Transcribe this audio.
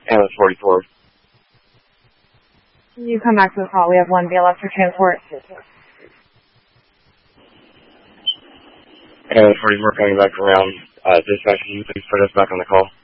Ambulance 44. Can you come back to the call? We have 1 BLS for transport. Ambulance 44 coming back around. Dispatch, can you please put us back on the call?